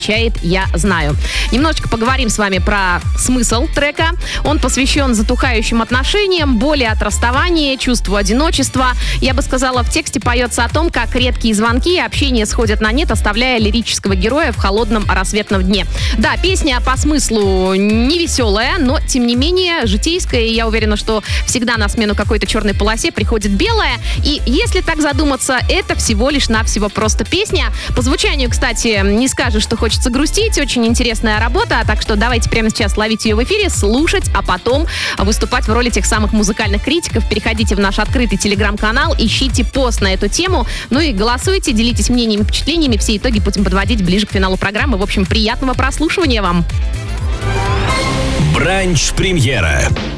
я знаю. Немножечко поговорим с вами про смысл трека. Он посвящен затухающим отношениям, боли от расставания, чувству одиночества. Я бы сказала, в тексте поется о том, как редкие звонки и общение сходят на нет, оставляя лирического героя в холодном рассветном дне. Да, песня по смыслу не веселая, но, тем не менее, житейская. И я уверена, что всегда на смену какой-то черной полосе приходит белая. И если так задуматься, это всего лишь навсего просто песня. По звучанию, кстати, не скажешь, что хочется грустить. Очень интересная работа, так что давайте прямо сейчас ловить ее в эфире, слушать, а потом выступать в роли тех самых музыкальных критиков. Переходите в наш открытый телеграм-канал, ищите пост на эту тему, ну и голосуйте, делитесь мнениями, впечатлениями. Все итоги будем подводить ближе к финалу программы. В общем, приятного прослушивания вам! Бранч-премьера.